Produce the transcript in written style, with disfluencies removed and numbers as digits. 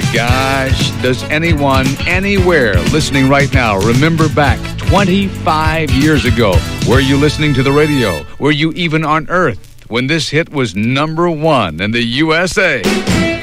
gosh, does anyone anywhere listening right now remember back 25 years ago? Were you listening to the radio? Were you even on Earth when this hit was #1 in the USA?